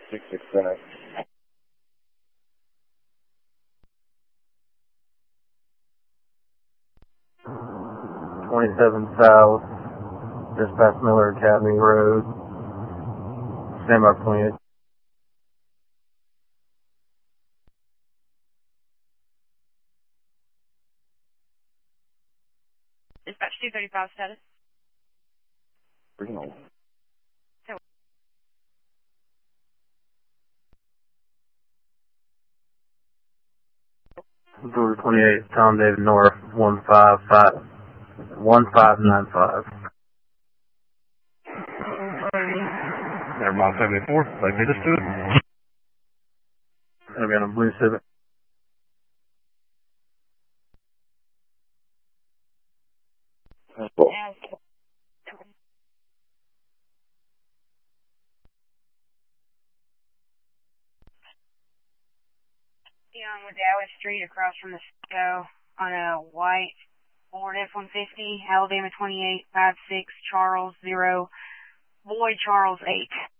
667. 27 South, just past Miller Academy Road. Stand by 28. Dispatch 235 status. Regional. Georgia 28, Tom David North, 1595. Airmont 74, they beat us to it. I'll be on a blue Civic. On Dallas Street across from the Cisco on a white Ford F-150, Alabama 28, 56, Charles 0, Boy Charles 8.